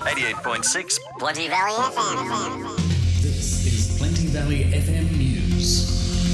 88.6 Plenty Valley FM. This is Plenty Valley FM News.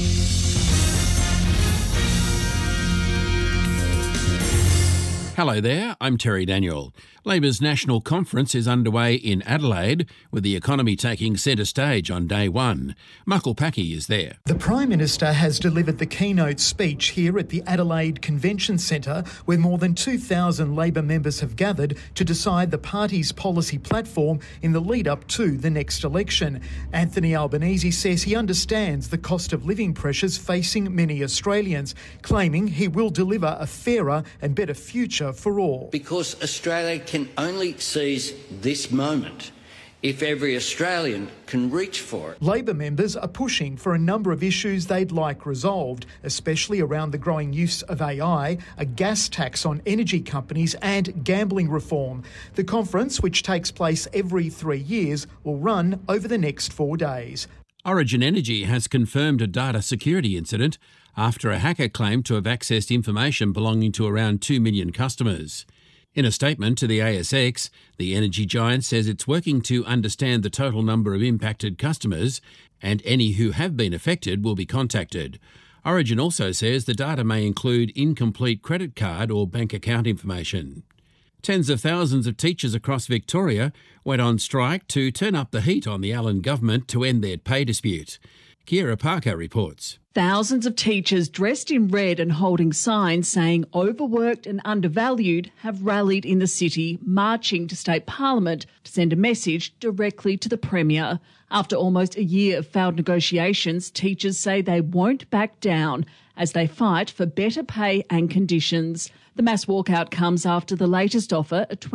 Hello there, I'm Terry Daniel. Labor's National Conference is underway in Adelaide, with the economy taking centre stage on day one. Muckle Packy is there. The Prime Minister has delivered the keynote speech here at the Adelaide Convention Centre, where more than 2,000 Labor members have gathered to decide the party's policy platform in the lead-up to the next election. Anthony Albanese says he understands the cost of living pressures facing many Australians, claiming he will deliver a fairer and better future for all. Because Australia can only seize this moment if every Australian can reach for it. Labor members are pushing for a number of issues they'd like resolved, especially around the growing use of AI, a gas tax on energy companies and gambling reform. The conference, which takes place every 3 years, will run over the next 4 days. Origin Energy has confirmed a data security incident after a hacker claimed to have accessed information belonging to around 2 million customers. In a statement to the ASX, the energy giant says it's working to understand the total number of impacted customers, and any who have been affected will be contacted. Origin also says the data may include incomplete credit card or bank account information. Tens of thousands of teachers across Victoria went on strike to turn up the heat on the Allen government to end their pay dispute. Kiera Parker reports. Thousands of teachers dressed in red and holding signs saying overworked and undervalued have rallied in the city, marching to State Parliament to send a message directly to the Premier. After almost a year of failed negotiations, teachers say they won't back down as they fight for better pay and conditions. The mass walkout comes after the latest offer, a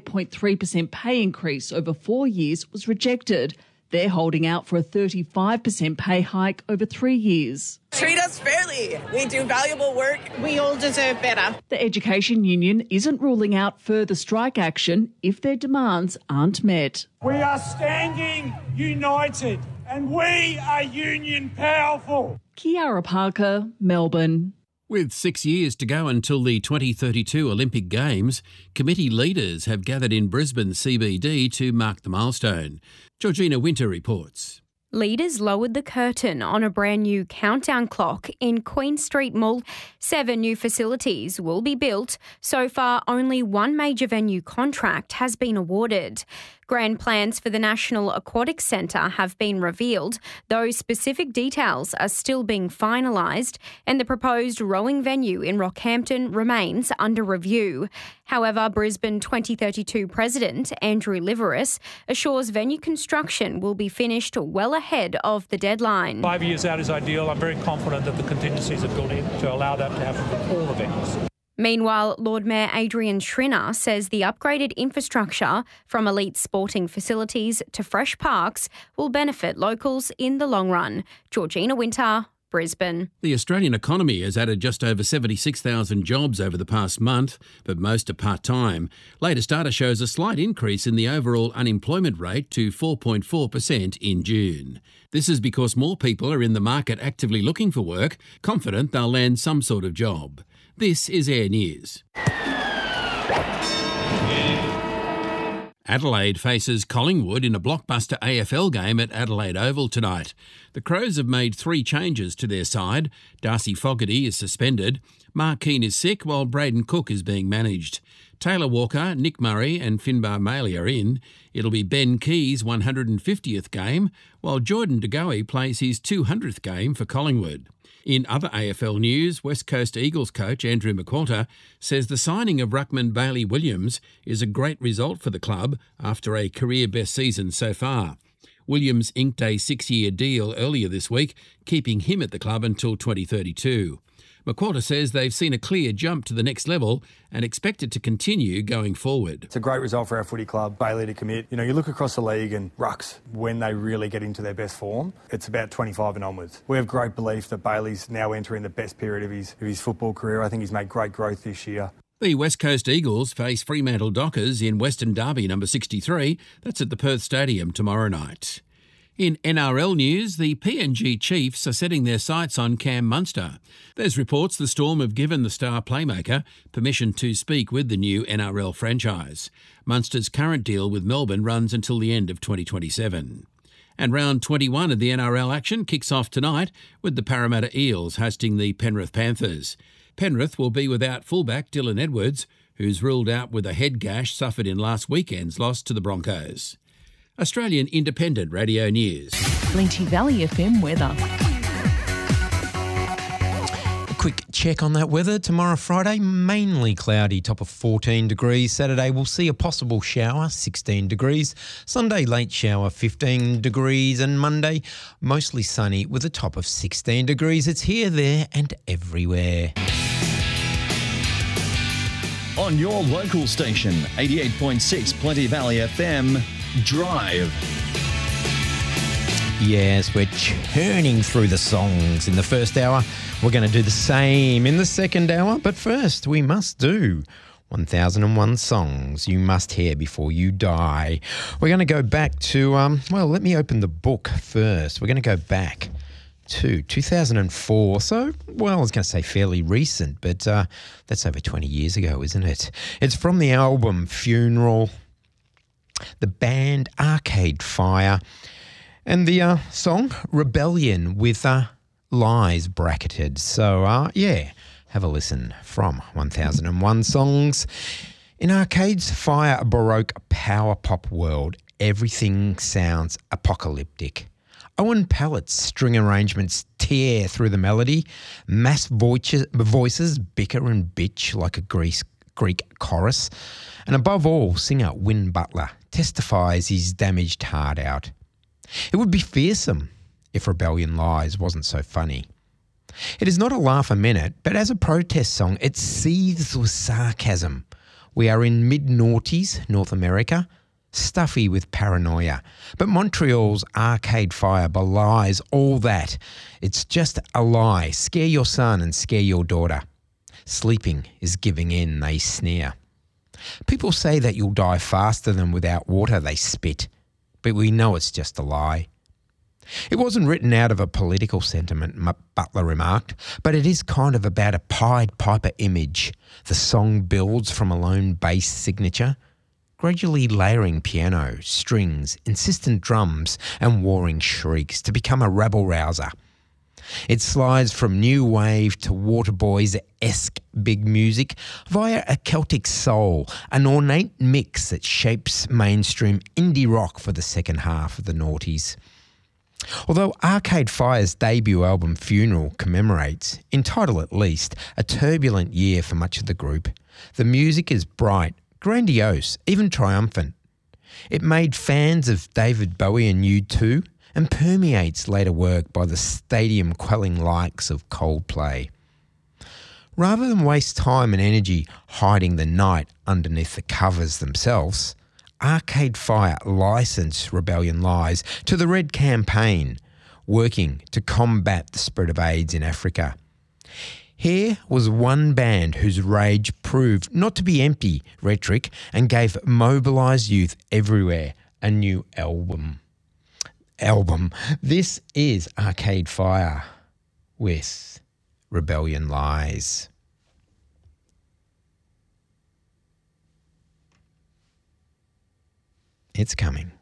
28.3% pay increase over 4 years, was rejected. They're holding out for a 35% pay hike over 3 years. Treat us fairly. We do valuable work. We all deserve better. The Education Union isn't ruling out further strike action if their demands aren't met. We are standing united and we are union powerful. Kiara Parker, Melbourne. With 6 years to go until the 2032 Olympic Games, committee leaders have gathered in Brisbane CBD to mark the milestone. Georgina Winter reports. Leaders lowered the curtain on a brand new countdown clock in Queen Street Mall. 7 new facilities will be built. So far, only one major venue contract has been awarded. Grand plans for the National Aquatic Centre have been revealed, though specific details are still being finalised, and the proposed rowing venue in Rockhampton remains under review. However, Brisbane 2032 President Andrew Liveris assures venue construction will be finished well ahead of the deadline. 5 years out is ideal. I'm very confident that the contingencies are built in to allow that to happen for all the venues. Meanwhile, Lord Mayor Adrian Schrinner says the upgraded infrastructure from elite sporting facilities to fresh parks will benefit locals in the long run. Georgina Winter, Brisbane. The Australian economy has added just over 76,000 jobs over the past month, but most are part-time. Latest data shows a slight increase in the overall unemployment rate to 4.4% in June. This is because more people are in the market actively looking for work, confident they'll land some sort of job. This is Air News. Adelaide faces Collingwood in a blockbuster AFL game at Adelaide Oval tonight. The Crows have made 3 changes to their side. Darcy Fogarty is suspended. Mark Keane is sick while Braden Cook is being managed. Taylor Walker, Nick Murray and Finbar Maley are in. It'll be Ben Keys' 150th game, while Jordan De Goey plays his 200th game for Collingwood. In other AFL news, West Coast Eagles coach Andrew McQualter says the signing of ruckman Bailey Williams is a great result for the club after a career-best season so far. Williams inked a 6-year deal earlier this week, keeping him at the club until 2032. McQualter says they've seen a clear jump to the next level and expect it to continue going forward. It's a great result for our footy club, Bailey to commit. You look across the league and rucks, when they really get into their best form, it's about 25 and onwards. We have great belief that Bailey's now entering the best period of his football career. I think he's made great growth this year. The West Coast Eagles face Fremantle Dockers in Western Derby number 63. That's at the Perth Stadium tomorrow night. In NRL news, the PNG Chiefs are setting their sights on Cam Munster. There's reports the Storm have given the star playmaker permission to speak with the new NRL franchise. Munster's current deal with Melbourne runs until the end of 2027. And round 21 of the NRL action kicks off tonight with the Parramatta Eels hosting the Penrith Panthers. Penrith will be without fullback Dylan Edwards, who's ruled out with a head gash suffered in last weekend's loss to the Broncos. Australian Independent Radio News. Plenty Valley FM weather. A quick check on that weather. Tomorrow, Friday, mainly cloudy, top of 14 degrees. Saturday, we'll see a possible shower, 16 degrees. Sunday, late shower, 15 degrees. And Monday, mostly sunny with a top of 16 degrees. It's here, there and everywhere. On your local station, 88.6 Plenty Valley FM, Drive. Yes, we're churning through the songs in the first hour. We're going to do the same in the second hour, but first we must do 1001 songs you must hear before you die. We're going to go back to, let me open the book first. We're going to go back to 2004. So, I was going to say fairly recent, but that's over 20 years ago, isn't it? It's from the album Funeral, the band Arcade Fire, and the song Rebellion with Lies bracketed. So, have a listen from 1001 Songs. In Arcade's Fire Baroque power pop world, everything sounds apocalyptic. Owen Pallett's string arrangements tear through the melody. Mass voices bicker and bitch like a Greek chorus. And above all, singer Win Butler testifies his damaged heart out. It would be fearsome if Rebellion Lies wasn't so funny. It is not a laugh a minute, but as a protest song, it seethes with sarcasm. We are in mid-noughties, North America, stuffy with paranoia. But Montreal's Arcade Fire belies all that. It's just a lie. Scare your son and scare your daughter. Sleeping is giving in, they sneer. People say that you'll die faster than without water, they spit. But we know it's just a lie. It wasn't written out of a political sentiment, Butler remarked, but it is kind of about a Pied Piper image. The song builds from a lone bass signature, gradually layering piano, strings, insistent drums and warring shrieks to become a rabble-rouser. It slides from new wave to Waterboys-esque big music via a Celtic soul, an ornate mix that shapes mainstream indie rock for the second half of the noughties. Although Arcade Fire's debut album Funeral commemorates, in title at least, a turbulent year for much of the group, the music is bright, grandiose, even triumphant. It made fans of David Bowie and U2 and permeates later work by the stadium-quelling likes of Coldplay. Rather than waste time and energy hiding the night underneath the covers themselves, Arcade Fire licensed Rebellion Lies to the Red Campaign, working to combat the spread of AIDS in Africa. Here was one band whose rage proved not to be empty rhetoric and gave mobilised youth everywhere a new album. This is Arcade Fire with Rebellion Lies. It's coming.